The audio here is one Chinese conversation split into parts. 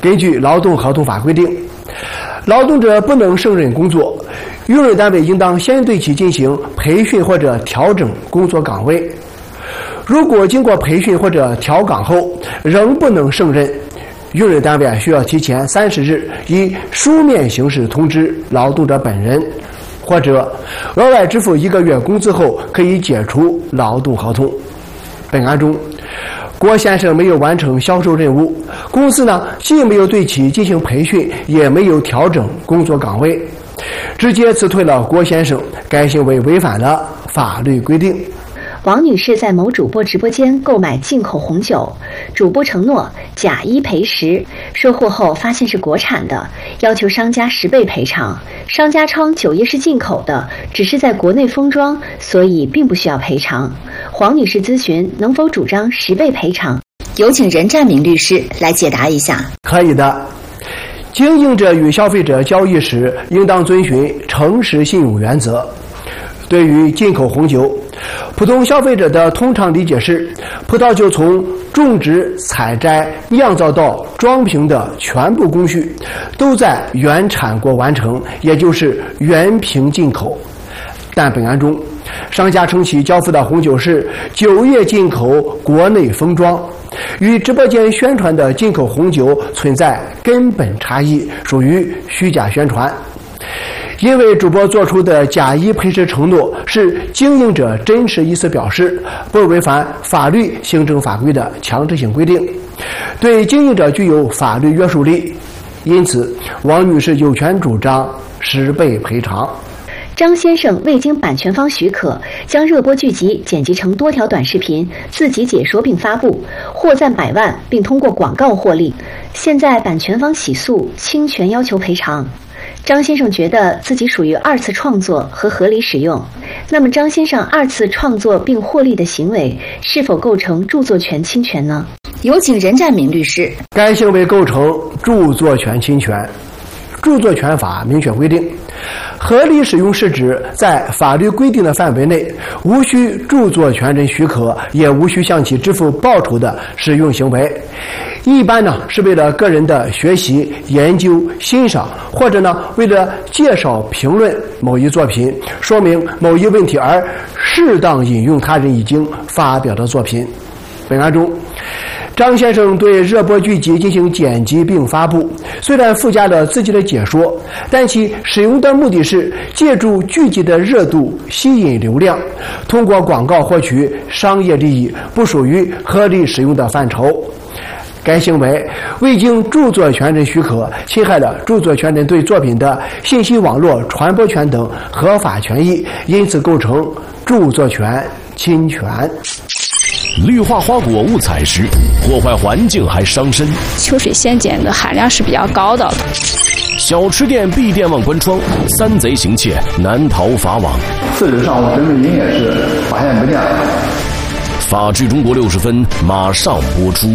根据劳动合同法规定，劳动者不能胜任工作，用人单位应当先对其进行培训或者调整工作岗位。如果经过培训或者调岗后仍不能胜任，用人单位需要提前30日以书面形式通知劳动者本人，或者额外支付1个月工资后可以解除劳动合同。本案中，郭先生没有完成销售任务，公司既没有对其进行培训，也没有调整工作岗位，直接辞退了郭先生，该行为违反了法律规定。 王女士在某主播直播间购买进口红酒，主播承诺假1赔10，收货后发现是国产的，要求商家10倍赔偿。商家称酒业是进口的，只是在国内封装，所以并不需要赔偿。黄女士咨询能否主张10倍赔偿，有请任占明律师来解答一下。 可以的。经营者与消费者交易时应当遵循诚实信用原则。对于进口红酒，普通消费者的通常理解是，葡萄酒从种植、采摘、酿造到装瓶的全部工序都在原产国完成，也就是原瓶进口。但本案中，商家称其交付的红酒是酒业进口国内封装，与直播间宣传的进口红酒存在根本差异，属于虚假宣传。因为主播做出的假1赔10承诺是经营者真实意思表示，不违反法律、行政法规的强制性规定，对经营者具有法律约束力，因此王女士有权主张10倍赔偿。 张先生未经版权方许可，将热播剧集剪辑成多条短视频，自己解说并发布，获赞100万，并通过广告获利。现在版权方起诉，侵权要求赔偿。张先生觉得自己属于2次创作和合理使用，那么张先生2次创作并获利的行为是否构成著作权侵权呢？有请任占明律师。 该行为构成著作权侵权。著作权法明确规定，合理使用是指在法律规定的范围内，无需著作权人许可，也无需向其支付报酬的使用行为。一般是为了个人的学习、研究、欣赏，或者为了介绍、评论某一作品，说明某一问题而适当引用他人已经发表的作品。本案中，张先生对热播剧集进行剪辑并发布，虽然附加了自己的解说，但其使用的目的是借助剧集的热度吸引流量，通过广告获取商业利益，不属于合理使用的范畴。该行为未经著作权人许可，侵害了著作权人对作品的信息网络传播权等合法权益，因此构成著作权侵权。 氯化花果误采食，破坏环境还伤身。 秋水仙碱的含量是比较高的。 小吃店闭店忘关窗，3贼行窃难逃法网。 4日上午，针对营业时发现不见了。 法治中国60分马上播出。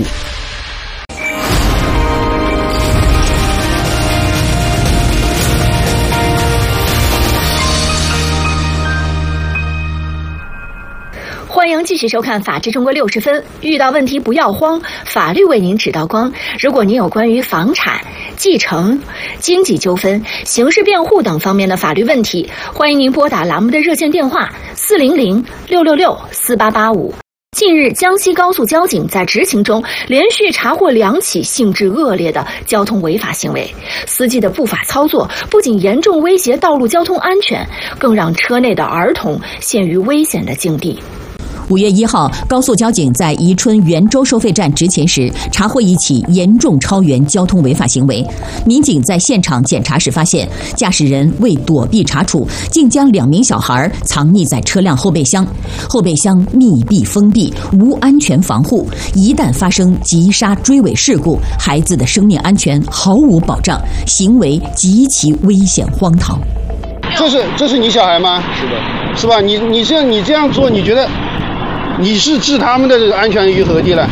欢迎继续收看《法治中国60分》，遇到问题不要慌，法律为您指道光。如果您有关于房产、继承、经济纠纷、刑事辩护等方面的法律问题，欢迎您拨打栏目的热线电话400-666-4885。近日，江西高速交警在执勤中连续查获2起性质恶劣的交通违法行为，司机的不法操作不仅严重威胁道路交通安全，更让车内的儿童陷于危险的境地。 5月1号，高速交警在宜春袁州收费站执勤时，查获1起严重超员交通违法行为。民警在现场检查时发现，驾驶人为躲避查处，竟将2名小孩藏匿在车辆后备箱。后备箱密闭封闭，无安全防护，一旦发生急刹追尾事故，孩子的生命安全毫无保障，行为极其危险荒唐。 这是你小孩吗？是的，是吧？你这样做，你觉得？你是置他们的安全于何地了？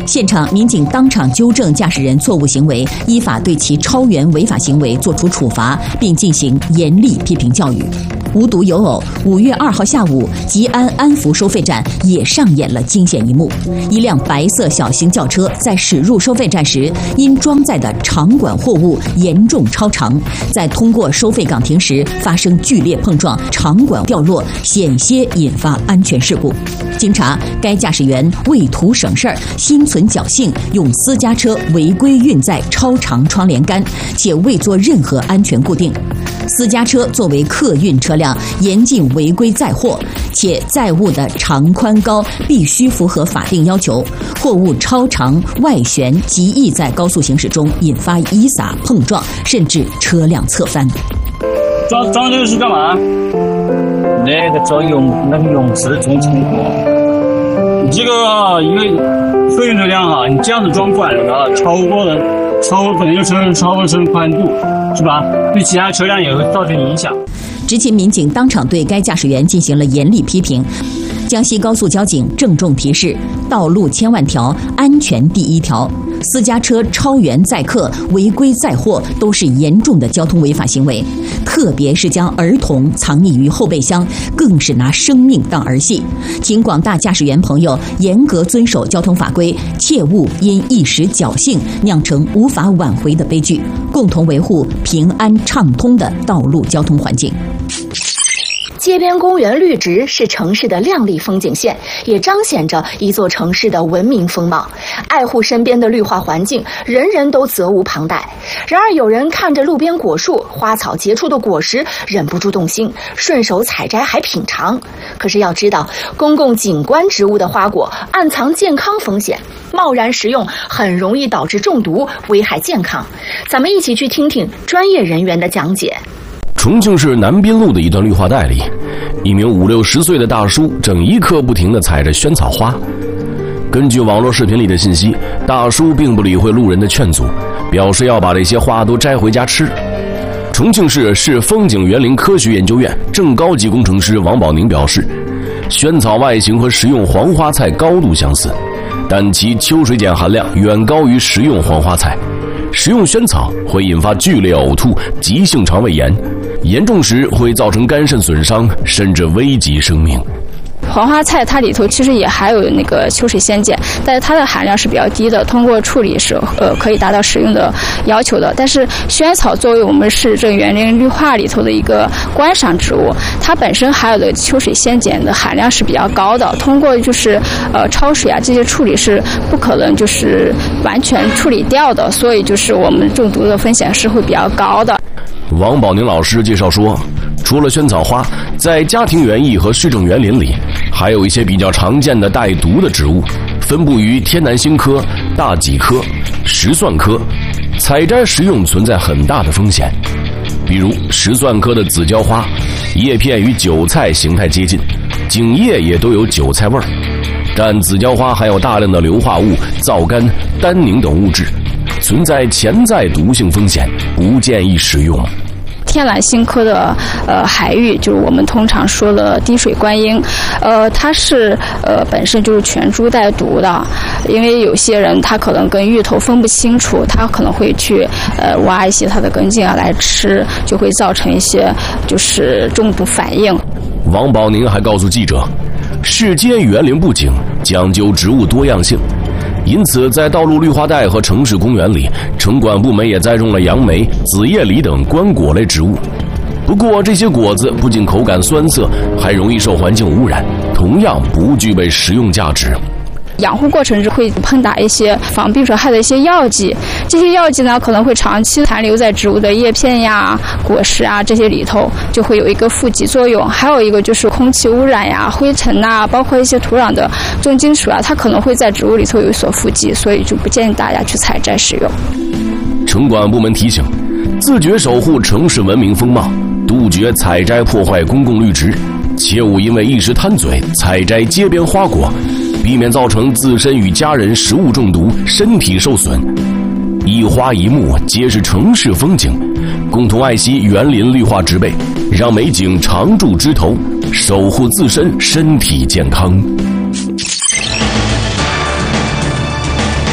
现场民警当场纠正驾驶人错误行为，依法对其超员违法行为作出处罚，并进行严厉批评教育。无独有偶，5月2号下午，吉安安福收费站也上演了惊险一幕。一辆白色小型轿车在驶入收费站时，因装载的长管货物严重超长，在通过收费岗亭时发生剧烈碰撞，长管掉落，险些引发安全事故。经查，该驾驶员为图省事儿，心存侥幸，用私家车违规运载超长窗帘杆，且未做任何安全固定。私家车作为客运车辆，严禁违规载货，且载物的长宽高必须符合法定要求，货物超长外旋极易在高速行驶中引发遗撒碰撞，甚至车辆侧翻。 装这个是干嘛？那个装泳池装车库。你这个一个客运车辆啊，你这样子装管子啊，可能就超过车宽度，是吧？对其他车辆也会造成影响。 执勤民警当场对该驾驶员进行了严厉批评。江西高速交警郑重提示：道路千万条，安全第一条。私家车超员载客、违规载货都是严重的交通违法行为，特别是将儿童藏匿于后备箱，更是拿生命当儿戏。请广大驾驶员朋友严格遵守交通法规，切勿因一时侥幸酿成无法挽回的悲剧，共同维护平安畅通的道路交通环境。 街边公园绿植是城市的亮丽风景线，也彰显着一座城市的文明风貌。爱护身边的绿化环境，人人都责无旁贷。然而有人看着路边果树、花草结出的果实，忍不住动心，顺手采摘还品尝。可是要知道，公共景观植物的花果暗藏健康风险，贸然食用很容易导致中毒，危害健康。咱们一起去听听专业人员的讲解。 重庆市南滨路的一段绿化带里，一名50、60岁的大叔正一刻不停地采着萱草花。根据网络视频里的信息，大叔并不理会路人的劝阻，表示要把这些花都摘回家吃。重庆市市风景园林科学研究院正高级工程师王宝宁表示，萱草外形和食用黄花菜高度相似，但其秋水碱含量远高于食用黄花菜。食用萱草会引发剧烈呕吐、急性肠胃炎，严重时会造成肝肾损伤，甚至危及生命。 黄花菜它里头其实也含有那个秋水仙碱，但是它的含量是比较低的，通过处理是可以达到食用的要求的。但是萱草作为我们市政园林绿化里头的一个观赏植物，它本身含有的秋水仙碱的含量是比较高的，通过焯水啊这些处理是不可能完全处理掉的，所以我们中毒的风险是会比较高的。 王宝宁老师介绍说，除了萱草花，在家庭园艺和市政园林里，还有一些比较常见的带毒的植物，分布于天南星科、大戟科、石蒜科，采摘食用存在很大的风险。比如石蒜科的紫椒花，叶片与韭菜形态接近，茎叶也都有韭菜味儿，但紫椒花含有大量的硫化物、皂苷、单宁等物质，存在潜在毒性风险，不建议食用。 天南星科的海芋，就是我们通常说的滴水观音，它是本身就是全株带毒的，因为有些人他可能跟芋头分不清楚，他可能会去挖一些它的根茎啊来吃，就会造成一些中毒反应。 王宝宁还告诉记者，市间园林布景讲究植物多样性，因此在道路绿化带和城市公园里，城管部门也栽种了杨梅、紫叶梨等观果类植物。不过这些果子不仅口感酸涩，还容易受环境污染，同样不具备食用价值。 养护过程中会喷打一些防病虫害的一些药剂，这些药剂呢可能会长期残留在植物的叶片呀、果实啊这些里头，就会有一个负极作用。还有一个空气污染呀、灰尘啊，包括一些土壤的重金属啊，它可能会在植物里头有所富集，所以就不建议大家去采摘使用。 城管部门提醒，自觉守护城市文明风貌，杜绝采摘破坏公共绿植，切勿因为一时贪嘴采摘街边花果，避免造成自身与家人食物中毒，身体受损。一花一木皆是城市风景，共同爱惜园林绿化植被，让美景常驻枝头，守护自身身体健康。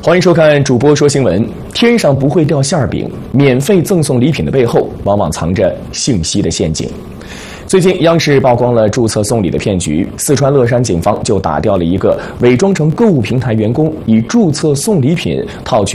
欢迎收看主播说新闻。天上不会掉馅饼，免费赠送礼品的背后，往往藏着信息的陷阱。最近，央视曝光了注册送礼的骗局，四川乐山警方就打掉了一个伪装成购物平台员工，以注册送礼品套取